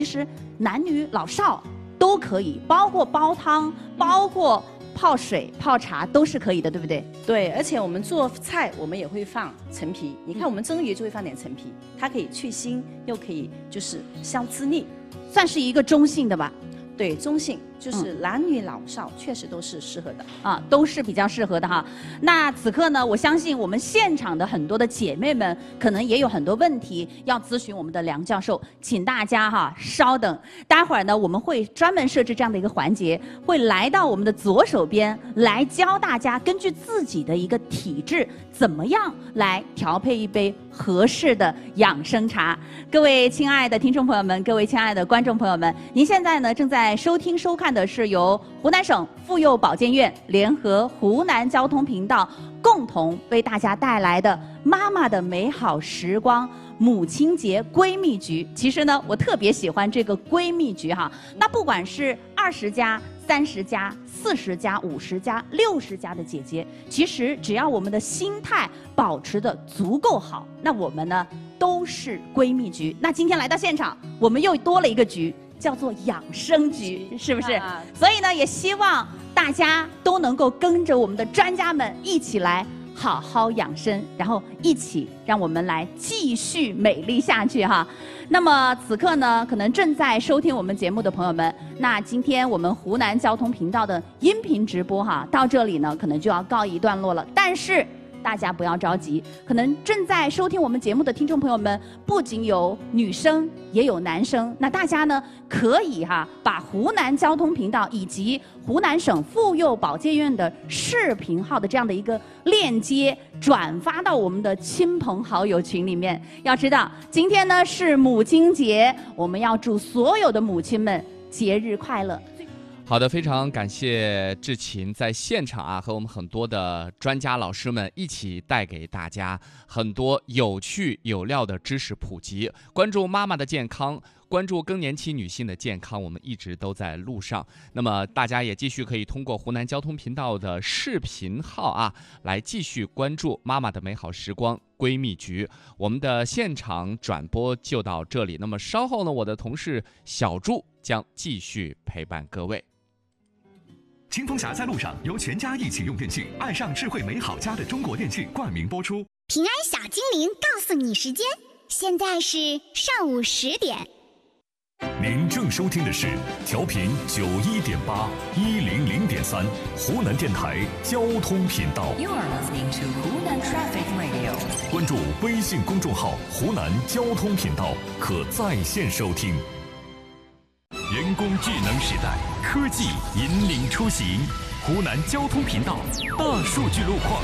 其实男女老少都可以，包括煲汤，包括泡水、泡茶都是可以的，对不对？ 对，而且我们做菜我们也会放陈皮，你看我们蒸鱼就会放点陈皮，它可以去腥，又可以就是消滋腻， 算是一个中性的吧。 对，中性就是男女老少确实都是适合的啊，都是比较适合的哈。那此刻呢，我相信我们现场的很多的姐妹们可能也有很多问题要咨询我们的梁教授，请大家哈稍等，待会儿呢我们会专门设置这样的一个环节，会来到我们的左手边来教大家根据自己的一个体质怎么样来调配一杯合适的养生茶。各位亲爱的听众朋友们，各位亲爱的观众朋友们，您现在呢正在收听收看的是由湖南省妇幼保健院联合湖南交通频道共同为大家带来的妈妈的美好时光母亲节闺蜜局。其实呢，我特别喜欢这个闺蜜局哈。那不管是20家、30家、40家、50家、60家的姐姐，其实只要我们的心态保持的足够好，那我们呢都是闺蜜局。那今天来到现场，我们又多了一个局，叫做养生局，是不是？所以呢，也希望大家都能够跟着我们的专家们一起来好好养生，然后一起让我们来继续美丽下去哈。那么此刻呢，可能正在收听我们节目的朋友们，那今天我们湖南交通频道的音频直播哈，到这里呢可能就要告一段落了。但是大家不要着急，可能正在收听我们节目的听众朋友们，不仅有女生，也有男生。那大家呢，可以把湖南交通频道以及湖南省妇幼保健院的视频号的这样的一个链接转发到我们的亲朋好友群里面。要知道，今天呢是母亲节，我们要祝所有的母亲们节日快乐。 好的，非常感谢志勤在现场和我们很多的专家老师们一起带给大家很多有趣有料的知识普及，关注妈妈的健康，关注更年期女性的健康，我们一直都在路上。那么大家也继续可以通过湖南交通频道的视频号来继续关注妈妈的美好时光闺蜜局。我们的现场转播就到这里，那么稍后呢，我的同事小祝将继续陪伴各位。 清风侠在路上由全家一起用电器，爱上智慧美好家的中国电器冠名播出。 平安小精灵告诉你时间，现在是上午10点。 您正收听的是调频91.8、100.3湖南电台交通频道。 You are listening to Hunan Traffic Radio。 关注微信公众号湖南交通频道，可在线收听。人工智能时代，科技引领出行。湖南交通频道大数据路况。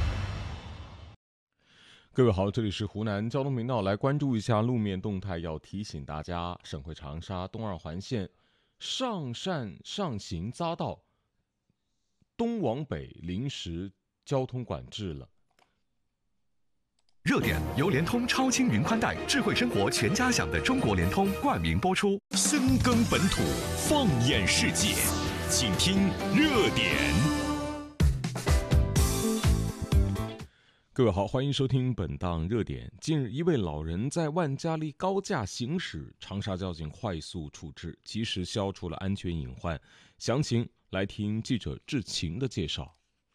各位好，这里是湖南交通频道，来关注一下路面动态。要提醒大家，省会长沙东二环线上善上行匝道东往北临时交通管制了。 热点由联通超轻云宽带智慧生活全家享的中国联通冠名播出。深耕本土，放眼世界，请听热点。 各位好，欢迎收听本档热点。近日，一位老人在万家丽高架行驶，长沙交警快速处置，及时消除了安全隐患。详情来听记者志勤的介绍。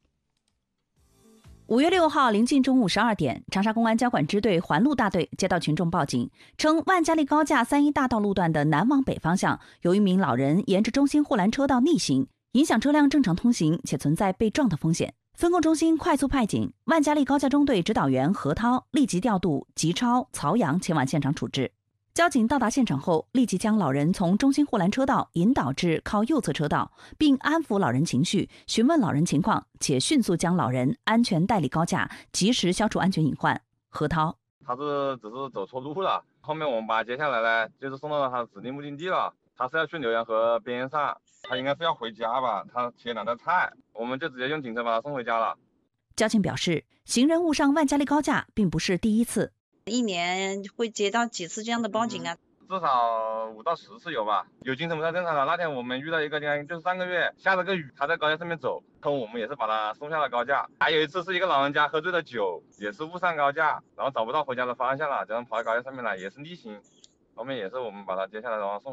5月6号临近中午12点，长沙公安交管支队环路大队接到群众报警，称万家丽高架3-1大道路段的南往北方向，有一名老人沿着中心护栏车道逆行，影响车辆正常通行，且存在被撞的风险。分工中心快速派警，万家丽高架中队指导员何涛立即调度吉超、曹阳前往现场处置。交警到达现场后，立即将老人从中心护栏车道引导至靠右侧车道，并安抚老人情绪，询问老人情况，且迅速将老人安全带离高架，及时消除安全隐患。何涛： 他只是走错路了，后面我们把他接下来呢，就是送到他指定目的地了。他是要去浏阳河边上，他应该是要回家吧，他切两道菜，我们就直接用警车把他送回家了。 交警表示，行人误上万家丽高架并不是第一次。 一年会接到几次这样的报警啊？ 至少5到10次有吧。有精神不太正常的。那天我们遇到一个就是上个月下了个雨，他在高架上面走，后我们也是把他送下了高架。还有一次是一个老人家喝醉了酒，也是误上高架，然后找不到回家的方向了，这样跑到高架上面来，也是逆行。 后面也是我们把他接下来的话送